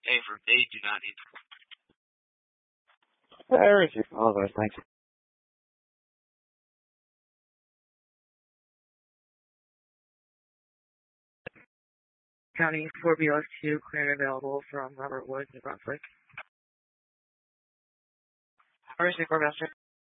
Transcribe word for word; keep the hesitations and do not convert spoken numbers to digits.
A for they do not need. There is your apologize, thanks. County four B L S two, clearing available from Robert Woods, New Brunswick. Emergency Quartermaster.